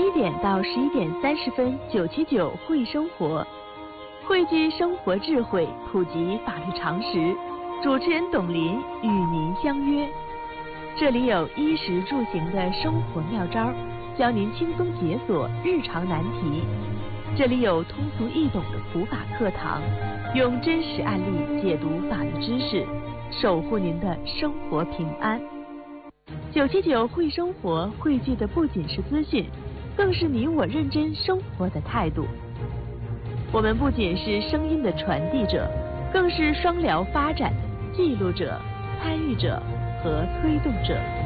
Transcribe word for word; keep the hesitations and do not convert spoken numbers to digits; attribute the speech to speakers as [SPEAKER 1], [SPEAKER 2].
[SPEAKER 1] 一点到十一点三十分，九七九会生活，汇聚生活智慧，普及法律常识。主持人董林与您相约，这里有衣食住行的生活妙招，教您轻松解锁日常难题。这里有通俗易懂的普法课堂，用真实案例解读法律知识，守护您的生活平安。九七九会生活汇聚的不仅是资讯，更是你我认真生活的态度。我们不仅是声音的传递者，更是双疗发展的记录者、参与者和推动者。